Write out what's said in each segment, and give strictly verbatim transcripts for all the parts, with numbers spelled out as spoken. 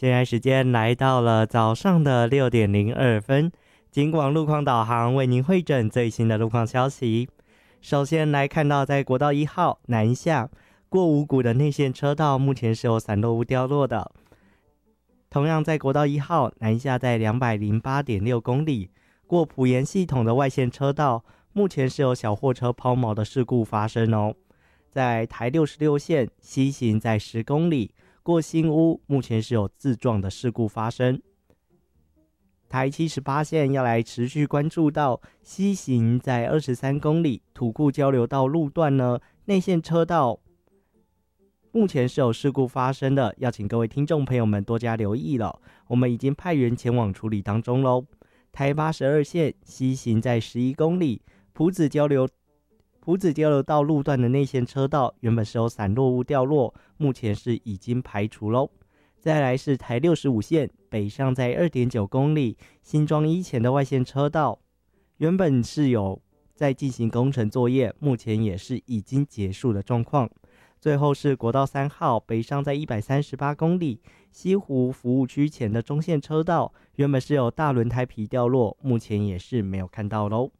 现在时间来到了早上的六点零二分，警广路况导航为您汇整最新的路况消息。首先来看到在国道一号南下过五股的内线车道，目前是有散落物掉落的。同样在国道一号南下在 两百零八点六公里过埔盐系统的外线车道，目前是有小货车抛锚的事故发生哦。在台六十六线西行在十公里过新屋，目前是有自撞的事故发生。台七十八线要来持续关注到西行在二十三公里土库交流道路段呢，内线车道目前是有事故发生的，要请各位听众朋友们多加留意了，我们已经派员前往处理当中咯。台八十二线西行在十一公里埔子交流埔子交流道路段的内线车道原本是有散落物掉落，目前是已经排除咯。再来是台六十五线北上在 二点九公里新庄一前的外线车道，原本是有在进行工程作业，目前也是已经结束的状况。最后是国道三号北上在一百三十八公里西湖服务区前的中线车道，原本是有大轮胎皮掉落，目前也是没有看到咯。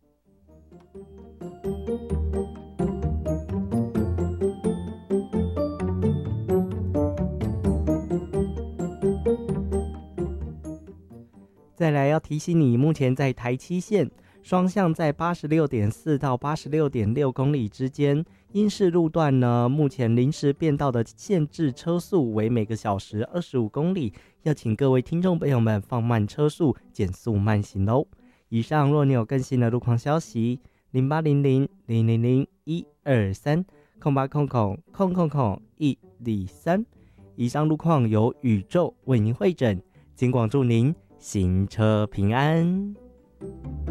再来要提醒你，目前在台七线双向在 八十六点四 到 八十六点六公里之间，因市路段呢，目前临时变道的限制车速为每个小时二十五公里，要请各位听众朋友们放慢车速，减速慢行哦。以上若你有更新的路况消息，零八零零零零零一二三空八空空空空空一二三。以上路况由宇宙为您汇整，警广祝您行车平安。